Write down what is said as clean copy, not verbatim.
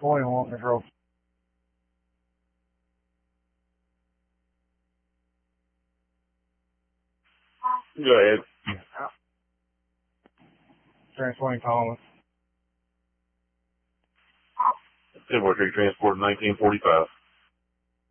21 control. Go ahead. Transporting Thomas. 10-4 Transport 1945.